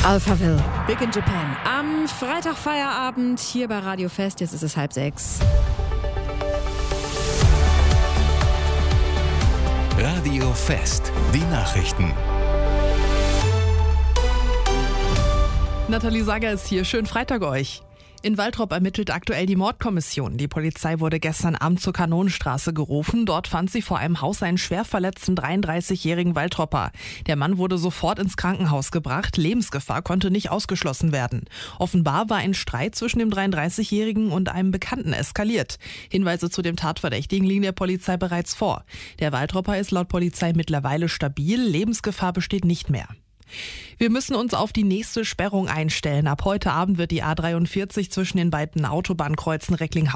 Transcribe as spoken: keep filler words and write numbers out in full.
Alphaville, Big in Japan. Am Freitag Feierabend hier bei Radio Fest. Jetzt ist es halb sechs. Radio Fest, die Nachrichten. Nathalie Sager ist hier. Schönen Freitag euch. In Waltrop ermittelt aktuell die Mordkommission. Die Polizei wurde gestern Abend zur Kanonenstraße gerufen. Dort fand sie vor einem Haus einen schwer verletzten dreiunddreißigjährigen Waltropper. Der Mann wurde sofort ins Krankenhaus gebracht. Lebensgefahr konnte nicht ausgeschlossen werden. Offenbar war ein Streit zwischen dem dreiunddreißigjährigen und einem Bekannten eskaliert. Hinweise zu dem Tatverdächtigen liegen der Polizei bereits vor. Der Waltropper ist laut Polizei mittlerweile stabil. Lebensgefahr besteht nicht mehr. Wir müssen uns auf die nächste Sperrung einstellen. Ab heute Abend wird die A dreiundvierzig zwischen den beiden Autobahnkreuzen Recklinghausen